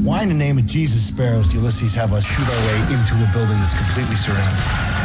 Why in the name of Jesus sparrows do Ulysses have us shoot our way into a building that's completely surrounded?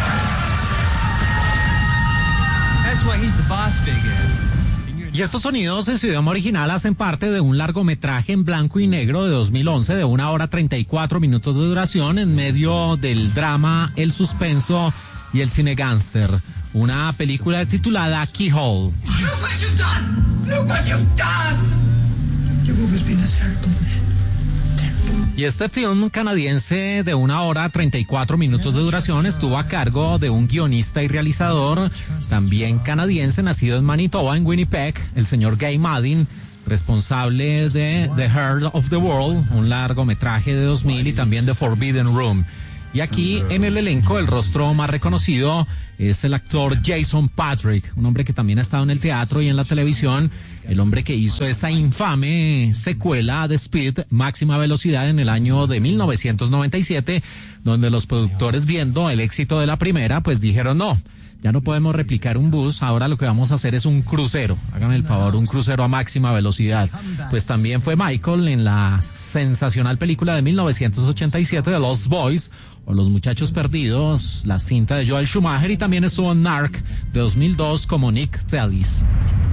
That's why he's the boss figure. Y estos sonidos en su idioma original hacen parte de un largometraje en blanco y negro de 2011 de 1 hora 34 minutos de duración en medio del drama, el suspenso y el cine gángster. Una película titulada Keyhole. Look what you've done! Look what you've done! Your move has been hysterical, man. Y este film canadiense de 1 hora 34 minutos de duración estuvo a cargo de un guionista y realizador también canadiense nacido en Manitoba, en Winnipeg, el señor Guy Maddin, responsable de The Heart of the World, un largometraje de 2000, y también de Forbidden Room. Y aquí en el elenco el rostro más reconocido es el actor Jason Patric, un hombre que también ha estado en el teatro y en la televisión, el hombre que hizo esa infame secuela de Speed, Máxima Velocidad, en el año de 1997, donde los productores, viendo el éxito de la primera, pues dijeron no. Ya no podemos replicar un bus, ahora lo que vamos a hacer es un crucero. Háganme el favor, un crucero a máxima velocidad. Pues también fue Michael en la sensacional película de 1987 de Lost Boys, o Los Muchachos Perdidos, la cinta de Joel Schumacher, y también estuvo en Narc de 2002 como Nick Tellis.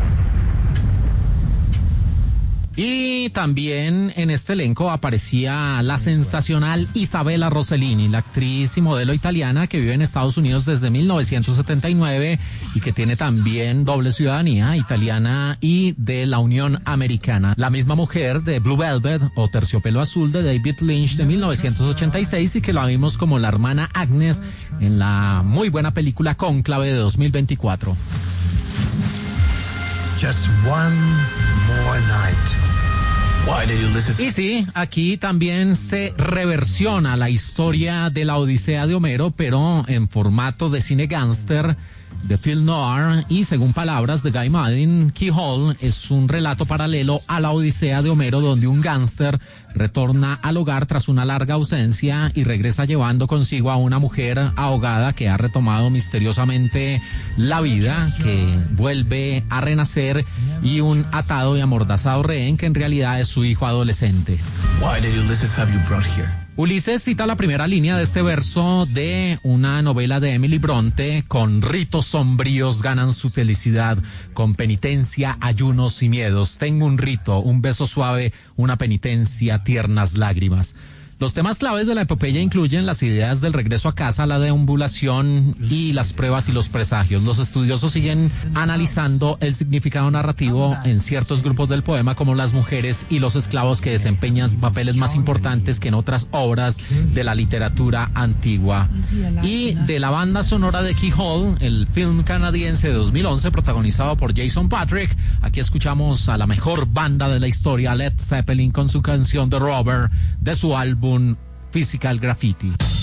Y también en este elenco aparecía la sensacional Isabella Rossellini, la actriz y modelo italiana que vive en Estados Unidos desde 1979 y que tiene también doble ciudadanía italiana y de la Unión Americana. La misma mujer de Blue Velvet o Terciopelo Azul de David Lynch de 1986 y que la vimos como la hermana Agnes en la muy buena película Cónclave de 2024. Just one more night. Y sí, aquí también se reversiona la historia de la Odisea de Homero, pero en formato de cine gángster, de film noir, y según palabras de Guy Maddin, Keyhole es un relato paralelo a la Odisea de Homero, donde un gángster retorna al hogar tras una larga ausencia y regresa llevando consigo a una mujer ahogada que ha retomado misteriosamente la vida, que vuelve a renacer, y un atado y amordazado rehén que en realidad es su hijo adolescente. Why did Ulysses have you brought here? Ulises cita la primera línea de este verso de una novela de Emily Bronte: con ritos sombríos ganan su felicidad, con penitencia, ayunos y miedos. Tengo un rito, un beso suave, una penitencia, tiernas lágrimas. Los temas claves de la epopeya incluyen las ideas del regreso a casa, la deambulación y las pruebas y los presagios. Los estudiosos siguen analizando el significado narrativo en ciertos grupos del poema, como las mujeres y los esclavos, que desempeñan papeles más importantes que en otras obras de la literatura antigua. Y de la banda sonora de Keyhole, el film canadiense de 2011 protagonizado por Jason Patric, aquí escuchamos a la mejor banda de la historia, Led Zeppelin, con su canción The Rover de su álbum Physical Graffiti.